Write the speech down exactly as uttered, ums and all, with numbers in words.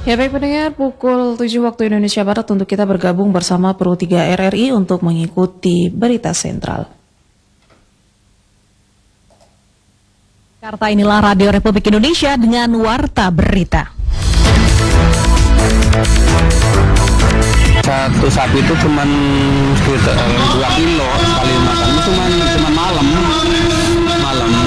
Ya baik pendengar, pukul tujuh waktu Indonesia Barat untuk kita bergabung bersama Pro tiga R R I untuk mengikuti berita sentral. Jakarta, inilah Radio Republik Indonesia dengan Warta Berita. Satu sapi itu cuma sekitar dua kilo sekali makan, itu cuma cuma malam, malam